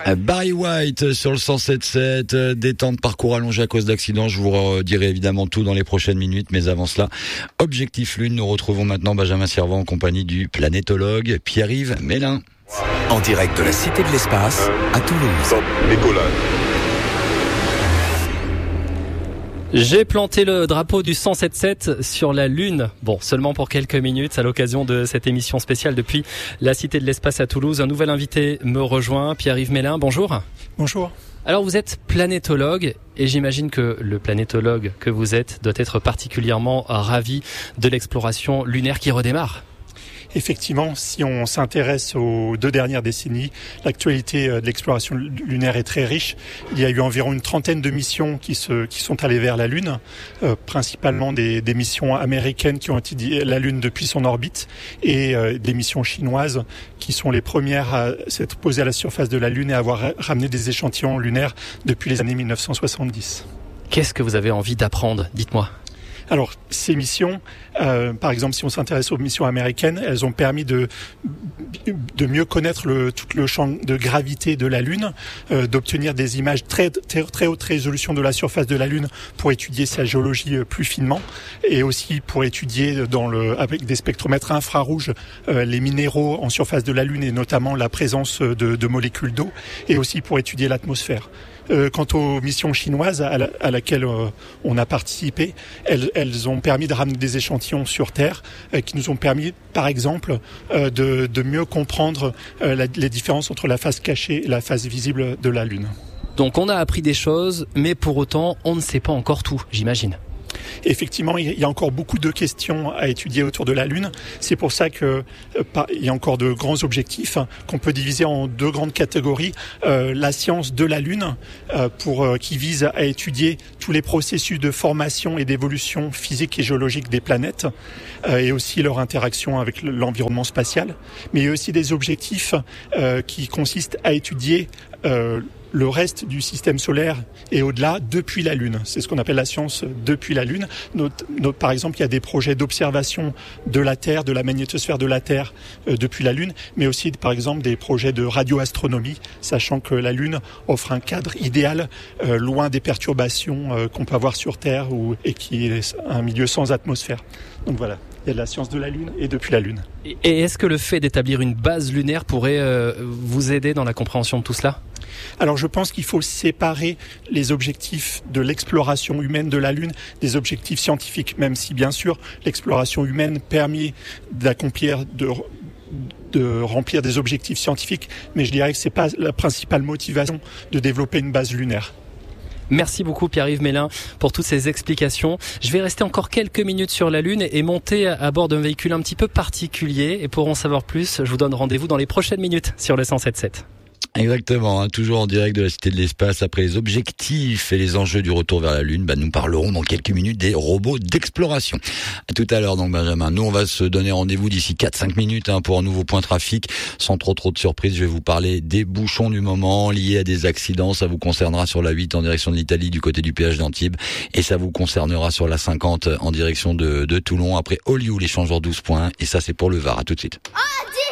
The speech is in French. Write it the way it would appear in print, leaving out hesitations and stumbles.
Barry White sur le 107.7, détente, parcours allongé à cause d'accidents. Je vous dirai évidemment tout dans les prochaines minutes, mais avant cela, Objectif Lune. Nous retrouvons maintenant Benjamin Servant en compagnie du planétologue Pierre-Yves Mélin. En direct de la Cité de l'Espace à Toulouse. J'ai planté le drapeau du 107.7 sur la Lune. Bon, seulement pour quelques minutes à l'occasion de cette émission spéciale depuis la Cité de l'Espace à Toulouse. Un nouvel invité me rejoint, Pierre-Yves Mélin. Bonjour. Bonjour. Alors vous êtes planétologue et j'imagine que le planétologue que vous êtes doit être particulièrement ravi de l'exploration lunaire qui redémarre. Effectivement, si on s'intéresse aux 2 dernières décennies, l'actualité de l'exploration lunaire est très riche. Il y a eu environ une trentaine de missions qui sont allées vers la Lune, principalement des missions américaines qui ont étudié la Lune depuis son orbite et des missions chinoises qui sont les premières à s'être posées à la surface de la Lune et à avoir ramené des échantillons lunaires depuis les années 1970. Qu'est-ce que vous avez envie d'apprendre ? Dites-moi. Alors, ces missions, par exemple, si on s'intéresse aux missions américaines, elles ont permis de mieux connaître tout le champ de gravité de la Lune, d'obtenir des images très haute résolution de la surface de la Lune pour étudier sa géologie plus finement, et aussi pour étudier avec des spectromètres infrarouges les minéraux en surface de la Lune et notamment la présence de molécules d'eau, et aussi pour étudier l'atmosphère. Quant aux missions chinoises à laquelle on a participé, elles ont permis de ramener des échantillons sur Terre qui nous ont permis, par exemple, de mieux comprendre les différences entre la face cachée et la face visible de la Lune. Donc on a appris des choses, mais pour autant, on ne sait pas encore tout, j'imagine. Effectivement, il y a encore beaucoup de questions à étudier autour de la Lune. C'est pour ça qu'il y a encore de grands objectifs qu'on peut diviser en 2 grandes catégories. La science de la Lune, qui vise à étudier tous les processus de formation et d'évolution physique et géologique des planètes, et aussi leur interaction avec l'environnement spatial. Mais il y a aussi des objectifs qui consistent à étudier le reste du système solaire et au-delà depuis la Lune. C'est ce qu'on appelle la science depuis la Lune. Par exemple, il y a des projets d'observation de la Terre, de la magnétosphère de la Terre depuis la Lune, mais aussi par exemple des projets de radioastronomie, sachant que la Lune offre un cadre idéal, loin des perturbations qu'on peut avoir sur Terre et qui est un milieu sans atmosphère. Donc voilà. Il y a de la science de la Lune et depuis la Lune. Et est-ce que le fait d'établir une base lunaire pourrait vous aider dans la compréhension de tout cela ? Alors je pense qu'il faut séparer les objectifs de l'exploration humaine de la Lune des objectifs scientifiques, même si bien sûr l'exploration humaine permet de remplir des objectifs scientifiques, mais je dirais que c'est pas la principale motivation de développer une base lunaire. Merci beaucoup Pierre-Yves Mélin pour toutes ces explications. Je vais rester encore quelques minutes sur la Lune et monter à bord d'un véhicule un petit peu particulier. Et pour en savoir plus, je vous donne rendez-vous dans les prochaines minutes sur le 107.7. Exactement, toujours en direct de la Cité de l'Espace. Après les objectifs et les enjeux du retour vers la Lune, nous parlerons dans quelques minutes des robots d'exploration. À tout à l'heure donc Benjamin. Nous on va se donner rendez-vous d'ici 4-5 minutes pour un nouveau point trafic. Sans trop de surprises, je vais vous parler des bouchons du moment liés à des accidents. Ça vous concernera sur la 8 en direction de l'Italie du côté du péage d'Antibes, et ça vous concernera sur la 50 en direction de Toulon après Oliou l'échangeur 12 points, et ça c'est pour le Var. À tout de suite.